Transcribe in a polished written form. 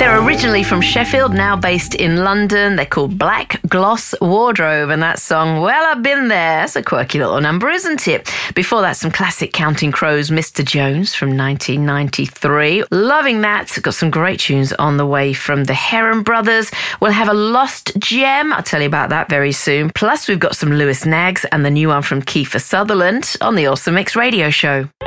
They're originally from Sheffield, now based in London. They're called Black Gloss Wardrobe, and that song, Well, I've Been There. That's a quirky little number, isn't it? Before that, some classic Counting Crows, Mr. Jones from 1993. Loving that. Got some great tunes on the way from the Heron Brothers. We'll have a lost gem. I'll tell you about that very soon. Plus, we've got some Lewis Naggs and the new one from Kiefer Sutherland on the Awesome Mix Radio Show.